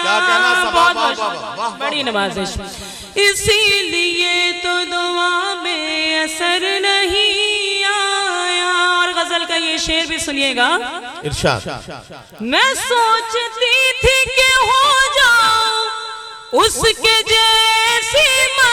बड़ी नवाजिश। इसीलिए तो दुआ में असर नहीं आया। और गजल का ये शेर भी सुनिएगा। इरशाद। मैं सोचती थी कि हो जाऊं उसके जैसी